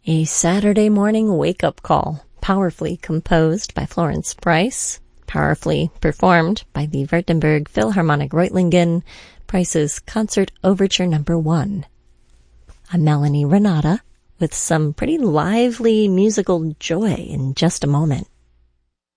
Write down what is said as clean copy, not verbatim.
A Saturday morning wake-up call, powerfully composed by Florence Price, powerfully performed by the Württemberg Philharmonic Reutlingen, Price's Concert Overture No. 1. A Melanie Renata with some pretty lively musical joy in just a moment.